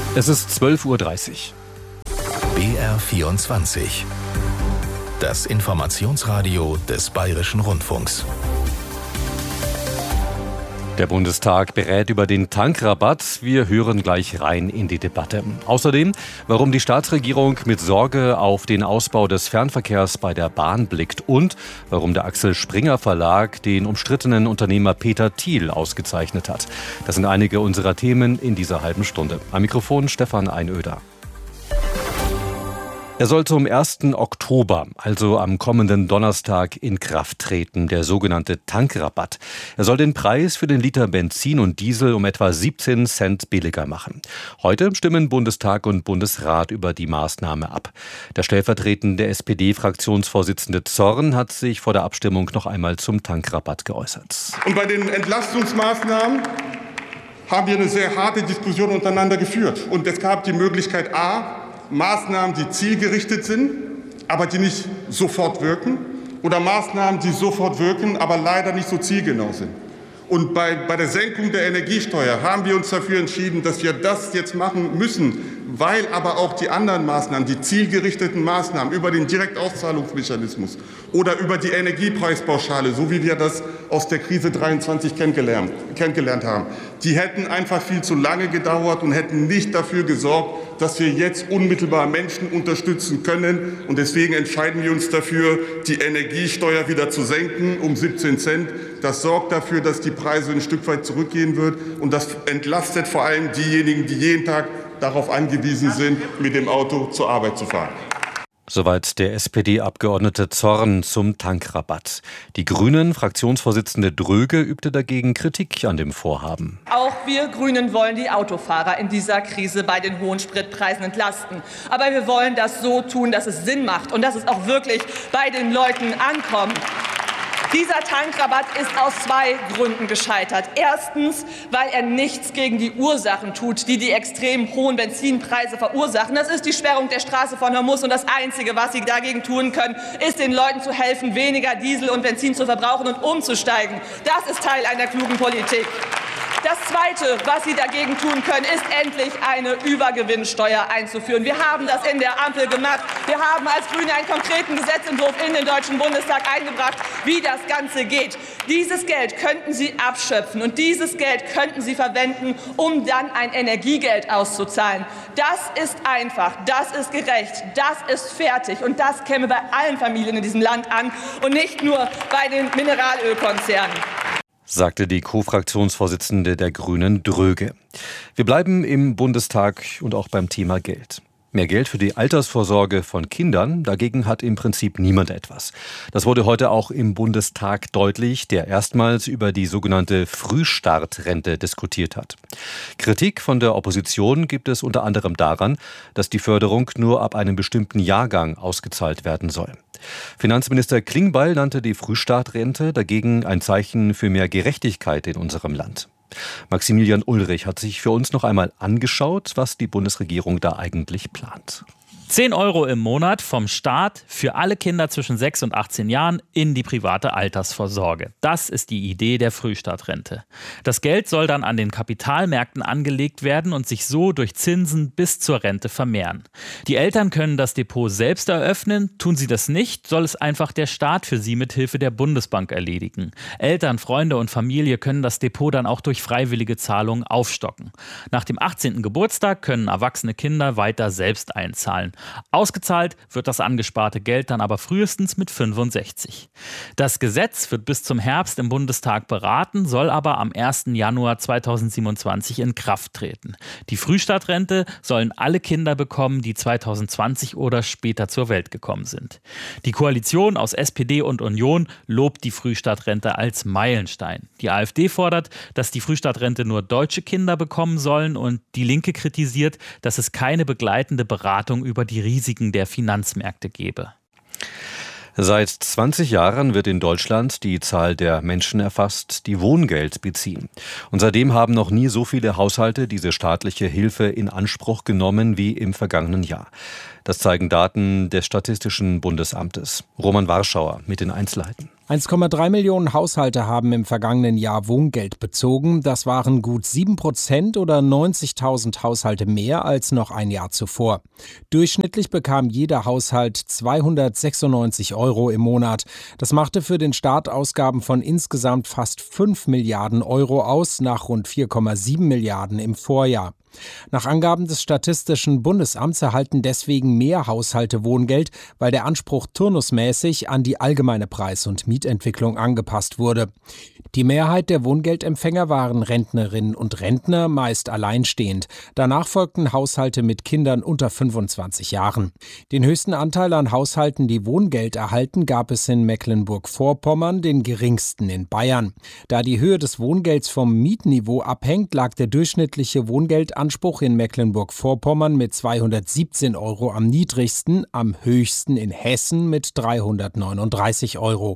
Es ist 12:30 Uhr. BR24. Das Informationsradio des Bayerischen Rundfunks. Der Bundestag berät über den Tankrabatt. Wir hören gleich rein in die Debatte. Außerdem, warum die Staatsregierung mit Sorge auf den Ausbau des Fernverkehrs bei der Bahn blickt und warum der Axel Springer Verlag den umstrittenen Unternehmer Peter Thiel ausgezeichnet hat. Das sind einige unserer Themen in dieser halben Stunde. Am Mikrofon Stefan Einöder. Er soll zum 1. Oktober, also am kommenden Donnerstag, in Kraft treten, der sogenannte Tankrabatt. Er soll den Preis für den Liter Benzin und Diesel um etwa 17 Cent billiger machen. Heute stimmen Bundestag und Bundesrat über die Maßnahme ab. Der stellvertretende SPD-Fraktionsvorsitzende Zorn hat sich vor der Abstimmung noch einmal zum Tankrabatt geäußert. Und bei den Entlastungsmaßnahmen haben wir eine sehr harte Diskussion untereinander geführt. Und es gab die Möglichkeit A, Maßnahmen, die zielgerichtet sind, aber die nicht sofort wirken, oder Maßnahmen, die sofort wirken, aber leider nicht so zielgenau sind. Und bei der Senkung der Energiesteuer haben wir uns dafür entschieden, dass wir das jetzt machen müssen, weil aber auch die anderen Maßnahmen, die zielgerichteten Maßnahmen über den Direktauszahlungsmechanismus oder über die Energiepreispauschale, so wie wir das aus der Krise 23 kennengelernt haben, die hätten einfach viel zu lange gedauert und hätten nicht dafür gesorgt, dass wir jetzt unmittelbar Menschen unterstützen können. Und deswegen entscheiden wir uns dafür, die Energiesteuer wieder zu senken um 17 Cent. Das sorgt dafür, dass die Preise ein Stück weit zurückgehen wird. Und das entlastet vor allem diejenigen, die jeden Tag darauf angewiesen sind, mit dem Auto zur Arbeit zu fahren. Soweit der SPD-Abgeordnete Zorn zum Tankrabatt. Die Grünen-Fraktionsvorsitzende Dröge übte dagegen Kritik an dem Vorhaben. Auch wir Grünen wollen die Autofahrer in dieser Krise bei den hohen Spritpreisen entlasten. Aber wir wollen das so tun, dass es Sinn macht und dass es auch wirklich bei den Leuten ankommt. Dieser Tankrabatt ist aus zwei Gründen gescheitert. Erstens, weil er nichts gegen die Ursachen tut, die extrem hohen Benzinpreise verursachen. Das ist die Sperrung der Straße von Hormuz. Und das Einzige, was Sie dagegen tun können, ist den Leuten zu helfen, weniger Diesel und Benzin zu verbrauchen und umzusteigen. Das ist Teil einer klugen Politik. Das Zweite, was Sie dagegen tun können, ist endlich eine Übergewinnsteuer einzuführen. Wir haben das in der Ampel gemacht. Wir haben als Grüne einen konkreten Gesetzentwurf in den Deutschen Bundestag eingebracht, wie das Ganze geht. Dieses Geld könnten Sie abschöpfen und dieses Geld könnten Sie verwenden, um dann ein Energiegeld auszuzahlen. Das ist einfach, das ist gerecht, das ist fertig und das käme bei allen Familien in diesem Land an und nicht nur bei den Mineralölkonzernen, sagte die Co-Fraktionsvorsitzende der Grünen Dröge. Wir bleiben im Bundestag und auch beim Thema Geld. Mehr Geld für die Altersvorsorge von Kindern, dagegen hat im Prinzip niemand etwas. Das wurde heute auch im Bundestag deutlich, der erstmals über die sogenannte Frühstartrente diskutiert hat. Kritik von der Opposition gibt es unter anderem daran, dass die Förderung nur ab einem bestimmten Jahrgang ausgezahlt werden soll. Finanzminister Klingbeil nannte die Frühstartrente dagegen ein Zeichen für mehr Gerechtigkeit in unserem Land. Maximilian Ulrich hat sich für uns noch einmal angeschaut, was die Bundesregierung da eigentlich plant. 10 € im Monat vom Staat für alle Kinder zwischen 6 und 18 Jahren in die private Altersvorsorge. Das ist die Idee der Frühstartrente. Das Geld soll dann an den Kapitalmärkten angelegt werden und sich so durch Zinsen bis zur Rente vermehren. Die Eltern können das Depot selbst eröffnen. Tun sie das nicht, soll es einfach der Staat für sie mit Hilfe der Bundesbank erledigen. Eltern, Freunde und Familie können das Depot dann auch durch freiwillige Zahlungen aufstocken. Nach dem 18. Geburtstag können erwachsene Kinder weiter selbst einzahlen. Ausgezahlt wird das angesparte Geld dann aber frühestens mit 65. Das Gesetz wird bis zum Herbst im Bundestag beraten, soll aber am 1. Januar 2027 in Kraft treten. Die Frühstartrente sollen alle Kinder bekommen, die 2020 oder später zur Welt gekommen sind. Die Koalition aus SPD und Union lobt die Frühstartrente als Meilenstein. Die AfD fordert, dass die Frühstartrente nur deutsche Kinder bekommen sollen und die Linke kritisiert, dass es keine begleitende Beratung über die Risiken der Finanzmärkte gebe. Seit 20 Jahren wird in Deutschland die Zahl der Menschen erfasst, die Wohngeld beziehen. Und seitdem haben noch nie so viele Haushalte diese staatliche Hilfe in Anspruch genommen wie im vergangenen Jahr. Das zeigen Daten des Statistischen Bundesamtes. Roman Warschauer mit den Einzelheiten. 1,3 Millionen Haushalte haben im vergangenen Jahr Wohngeld bezogen. Das waren gut 7% oder 90.000 Haushalte mehr als noch ein Jahr zuvor. Durchschnittlich bekam jeder Haushalt 296 € im Monat. Das machte für den Staat Ausgaben von insgesamt fast 5 Milliarden € aus, nach rund 4,7 Milliarden im Vorjahr. Nach Angaben des Statistischen Bundesamts erhalten deswegen mehr Haushalte Wohngeld, weil der Anspruch turnusmäßig an die allgemeine Preis- und Mietentwicklung angepasst wurde. Die Mehrheit der Wohngeldempfänger waren Rentnerinnen und Rentner, meist alleinstehend. Danach folgten Haushalte mit Kindern unter 25 Jahren. Den höchsten Anteil an Haushalten, die Wohngeld erhalten, gab es in Mecklenburg-Vorpommern, den geringsten in Bayern. Da die Höhe des Wohngelds vom Mietniveau abhängt, lag der durchschnittliche Wohngeldanspruch in Mecklenburg-Vorpommern mit 217 € am niedrigsten, am höchsten in Hessen mit 339 €.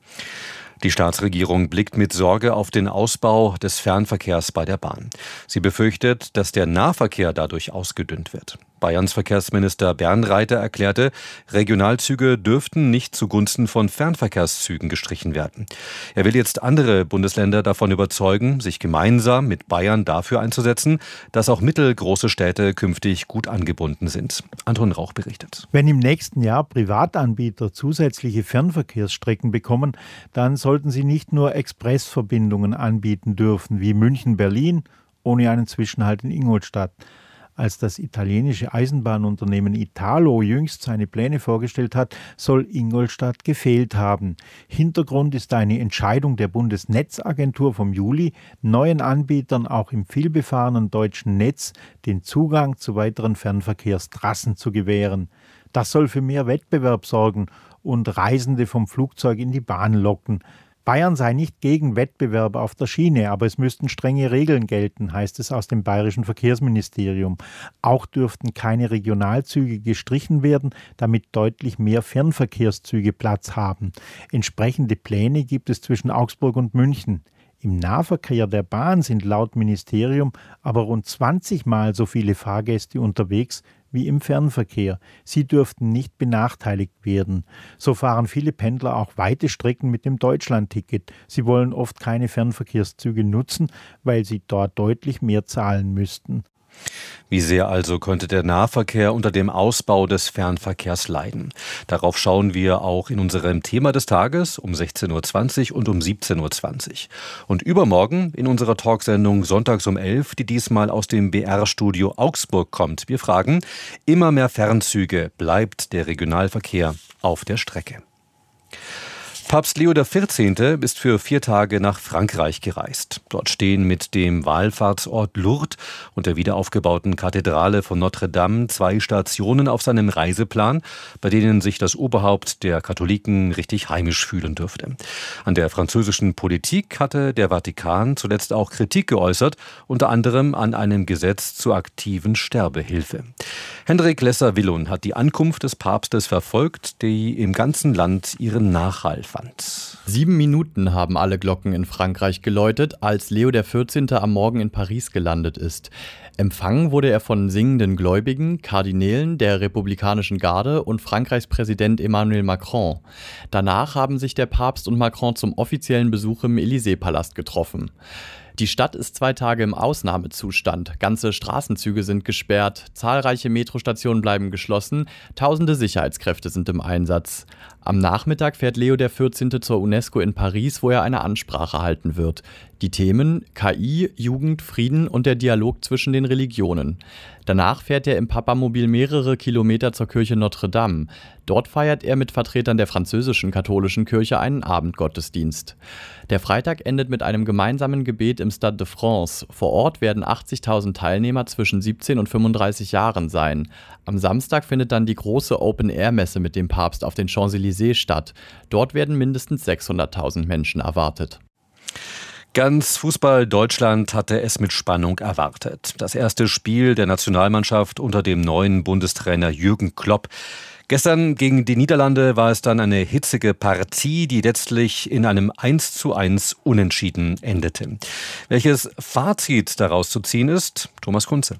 Die Staatsregierung blickt mit Sorge auf den Ausbau des Fernverkehrs bei der Bahn. Sie befürchtet, dass der Nahverkehr dadurch ausgedünnt wird. Bayerns Verkehrsminister Bernreiter erklärte, Regionalzüge dürften nicht zugunsten von Fernverkehrszügen gestrichen werden. Er will jetzt andere Bundesländer davon überzeugen, sich gemeinsam mit Bayern dafür einzusetzen, dass auch mittelgroße Städte künftig gut angebunden sind. Anton Rauch berichtet. Wenn im nächsten Jahr Privatanbieter zusätzliche Fernverkehrsstrecken bekommen, dann sollten sie nicht nur Expressverbindungen anbieten dürfen, wie München-Berlin, ohne einen Zwischenhalt in Ingolstadt. Als das italienische Eisenbahnunternehmen Italo jüngst seine Pläne vorgestellt hat, soll Ingolstadt gefehlt haben. Hintergrund ist eine Entscheidung der Bundesnetzagentur vom Juli, neuen Anbietern auch im vielbefahrenen deutschen Netz den Zugang zu weiteren Fernverkehrstrassen zu gewähren. Das soll für mehr Wettbewerb sorgen und Reisende vom Flugzeug in die Bahn locken. Bayern sei nicht gegen Wettbewerb auf der Schiene, aber es müssten strenge Regeln gelten, heißt es aus dem bayerischen Verkehrsministerium. Auch dürften keine Regionalzüge gestrichen werden, damit deutlich mehr Fernverkehrszüge Platz haben. Entsprechende Pläne gibt es zwischen Augsburg und München. Im Nahverkehr der Bahn sind laut Ministerium aber rund 20 Mal so viele Fahrgäste unterwegs wie im Fernverkehr. Sie dürften nicht benachteiligt werden. So fahren viele Pendler auch weite Strecken mit dem Deutschlandticket. Sie wollen oft keine Fernverkehrszüge nutzen, weil sie dort deutlich mehr zahlen müssten. Wie sehr also könnte der Nahverkehr unter dem Ausbau des Fernverkehrs leiden? Darauf schauen wir auch in unserem Thema des Tages um 16.20 Uhr und um 17.20 Uhr. Und übermorgen in unserer Talksendung Sonntags um 11 Uhr, die diesmal aus dem BR-Studio Augsburg kommt. Wir fragen, immer mehr Fernzüge, bleibt der Regionalverkehr auf der Strecke? Papst Leo XIV. Ist für 4 Tage nach Frankreich gereist. Dort stehen mit dem Wallfahrtsort Lourdes und der wiederaufgebauten Kathedrale von Notre Dame 2 Stationen auf seinem Reiseplan, bei denen sich das Oberhaupt der Katholiken richtig heimisch fühlen dürfte. An der französischen Politik hatte der Vatikan zuletzt auch Kritik geäußert, unter anderem an einem Gesetz zur aktiven Sterbehilfe. Hendrik Lesser-Willun hat die Ankunft des Papstes verfolgt, die im ganzen Land ihren Nachhall fand. 7 Minuten haben alle Glocken in Frankreich geläutet, als Leo XIV. Am Morgen in Paris gelandet ist. Empfangen wurde er von singenden Gläubigen, Kardinälen, der Republikanischen Garde und Frankreichs Präsident Emmanuel Macron. Danach haben sich der Papst und Macron zum offiziellen Besuch im Élysée-Palast getroffen. Die Stadt ist 2 Tage im Ausnahmezustand. Ganze Straßenzüge sind gesperrt, zahlreiche Metrostationen bleiben geschlossen, tausende Sicherheitskräfte sind im Einsatz. Am Nachmittag fährt Leo XIV. Zur UNESCO in Paris, wo er eine Ansprache halten wird. Die Themen KI, Jugend, Frieden und der Dialog zwischen den Religionen. Danach fährt er im Papamobil mehrere Kilometer zur Kirche Notre Dame. Dort feiert er mit Vertretern der französischen katholischen Kirche einen Abendgottesdienst. Der Freitag endet mit einem gemeinsamen Gebet im Stade de France. Vor Ort werden 80.000 Teilnehmer zwischen 17 und 35 Jahren sein. Am Samstag findet dann die große Open-Air-Messe mit dem Papst auf den Champs-Élysées statt. Dort werden mindestens 600.000 Menschen erwartet. Ganz Fußball-Deutschland hatte es mit Spannung erwartet. Das erste Spiel der Nationalmannschaft unter dem neuen Bundestrainer Jürgen Klopp. Gestern gegen die Niederlande war es dann eine hitzige Partie, die letztlich in einem 1:1 Unentschieden endete. Welches Fazit daraus zu ziehen ist? Thomas Kunze.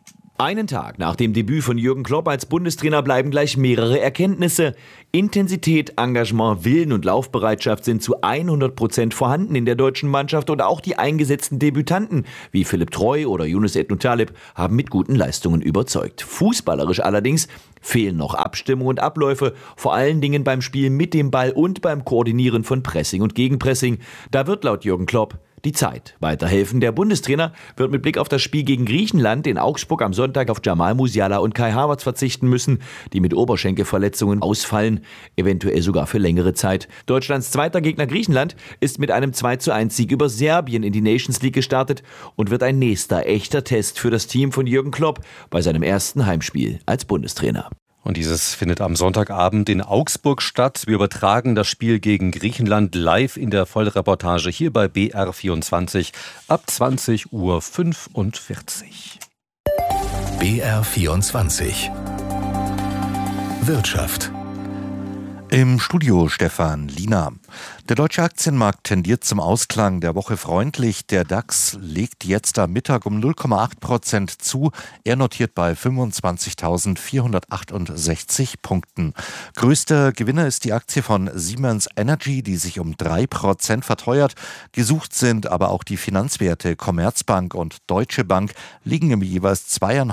Einen Tag nach dem Debüt von Jürgen Klopp als Bundestrainer bleiben gleich mehrere Erkenntnisse. Intensität, Engagement, Willen und Laufbereitschaft sind zu 100% vorhanden in der deutschen Mannschaft und auch die eingesetzten Debütanten wie Philipp Treu oder Yunus Ednut-Taleb haben mit guten Leistungen überzeugt. Fußballerisch allerdings fehlen noch Abstimmung und Abläufe, vor allen Dingen beim Spiel mit dem Ball und beim Koordinieren von Pressing und Gegenpressing. Da wird laut Jürgen Klopp die Zeit weiterhelfen. Der Bundestrainer wird mit Blick auf das Spiel gegen Griechenland in Augsburg am Sonntag auf Jamal Musiala und Kai Havertz verzichten müssen, die mit Oberschenkelverletzungen ausfallen, eventuell sogar für längere Zeit. Deutschlands zweiter Gegner Griechenland ist mit einem 2:1-Sieg über Serbien in die Nations League gestartet und wird ein nächster echter Test für das Team von Jürgen Klopp bei seinem ersten Heimspiel als Bundestrainer. Und dieses findet am Sonntagabend in Augsburg statt. Wir übertragen das Spiel gegen Griechenland live in der Vollreportage hier bei BR24 ab 20:45 Uhr. BR24 Wirtschaft. Im Studio Stefan Liener. Der deutsche Aktienmarkt tendiert zum Ausklang der Woche freundlich. Der DAX legt jetzt am Mittag um 0,8% zu. Er notiert bei 25.468 Punkten. Größter Gewinner ist die Aktie von Siemens Energy, die sich um 3% verteuert. Gesucht sind aber auch die Finanzwerte Commerzbank und Deutsche Bank, liegen im jeweils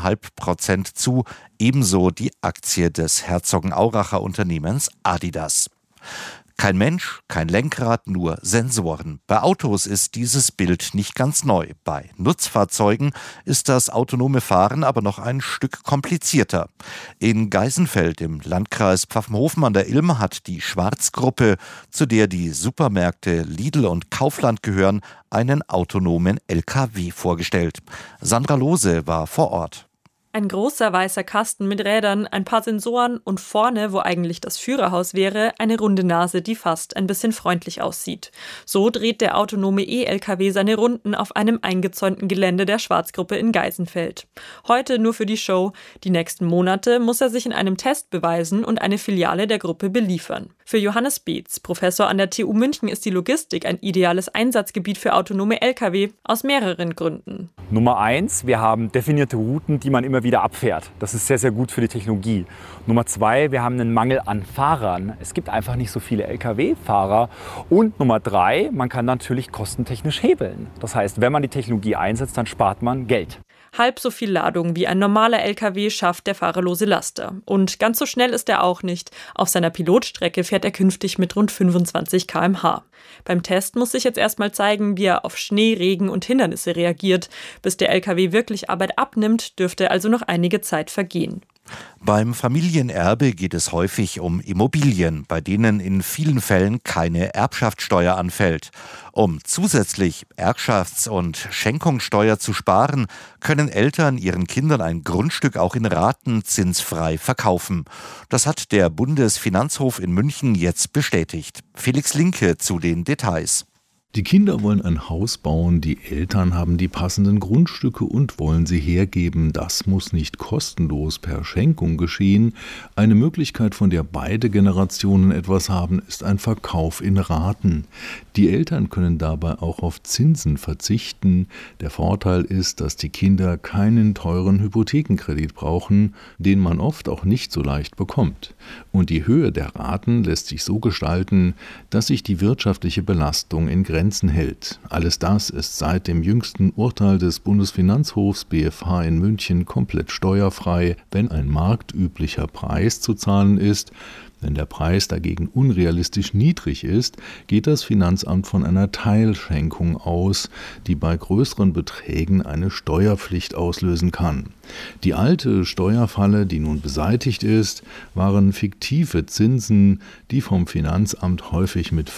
2,5% zu. Ebenso die Aktie des Herzogenauracher Unternehmens Adidas. Kein Mensch, kein Lenkrad, nur Sensoren. Bei Autos ist dieses Bild nicht ganz neu. Bei Nutzfahrzeugen ist das autonome Fahren aber noch ein Stück komplizierter. In Geisenfeld im Landkreis Pfaffenhofen an der Ilm hat die Schwarz-Gruppe, zu der die Supermärkte Lidl und Kaufland gehören, einen autonomen LKW vorgestellt. Sandra Lohse war vor Ort. Ein großer weißer Kasten mit Rädern, ein paar Sensoren und vorne, wo eigentlich das Führerhaus wäre, eine runde Nase, die fast ein bisschen freundlich aussieht. So dreht der autonome E-LKW seine Runden auf einem eingezäunten Gelände der Schwarz-Gruppe in Geisenfeld. Heute nur für die Show. Die nächsten Monate muss er sich in einem Test beweisen und eine Filiale der Gruppe beliefern. Für Johannes Beetz, Professor an der TU München, ist die Logistik ein ideales Einsatzgebiet für autonome LKW aus mehreren Gründen. Nummer 1, wir haben definierte Routen, die man immer wieder abfährt. Das ist sehr, sehr gut für die Technologie. Nummer 2, wir haben einen Mangel an Fahrern. Es gibt einfach nicht so viele Lkw-Fahrer. Und Nummer 3, man kann natürlich kostentechnisch hebeln. Das heißt, wenn man die Technologie einsetzt, dann spart man Geld. Halb so viel Ladung wie ein normaler LKW schafft der fahrerlose Laster. Und ganz so schnell ist er auch nicht. Auf seiner Pilotstrecke fährt er künftig mit rund 25 km/h. Beim Test muss sich jetzt erstmal zeigen, wie er auf Schnee, Regen und Hindernisse reagiert. Bis der LKW wirklich Arbeit abnimmt, dürfte also noch einige Zeit vergehen. Beim Familienerbe geht es häufig um Immobilien, bei denen in vielen Fällen keine Erbschaftssteuer anfällt. Um zusätzlich Erbschafts- und Schenkungssteuer zu sparen, können Eltern ihren Kindern ein Grundstück auch in Raten zinsfrei verkaufen. Das hat der Bundesfinanzhof in München jetzt bestätigt. Felix Linke zu den Details. Die Kinder wollen ein Haus bauen, die Eltern haben die passenden Grundstücke und wollen sie hergeben. Das muss nicht kostenlos per Schenkung geschehen. Eine Möglichkeit, von der beide Generationen etwas haben, ist ein Verkauf in Raten. Die Eltern können dabei auch auf Zinsen verzichten. Der Vorteil ist, dass die Kinder keinen teuren Hypothekenkredit brauchen, den man oft auch nicht so leicht bekommt. Und die Höhe der Raten lässt sich so gestalten, dass sich die wirtschaftliche Belastung in Grenzen hält. Alles das ist seit dem jüngsten Urteil des Bundesfinanzhofs BFH in München komplett steuerfrei, wenn ein marktüblicher Preis zu zahlen ist. Wenn der Preis dagegen unrealistisch niedrig ist, geht das Finanzamt von einer Teilschenkung aus, die bei größeren Beträgen eine Steuerpflicht auslösen kann. Die alte Steuerfalle, die nun beseitigt ist, waren fiktive Zinsen, die vom Finanzamt häufig mit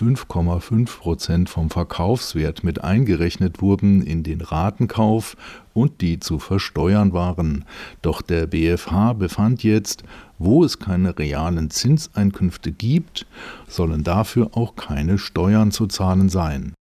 5,5% vom Verkaufswert mit eingerechnet wurden in den Ratenkauf und die zu versteuern waren. Doch der BFH befand jetzt, wo es keine realen Zinseinkünfte gibt, sollen dafür auch keine Steuern zu zahlen sein.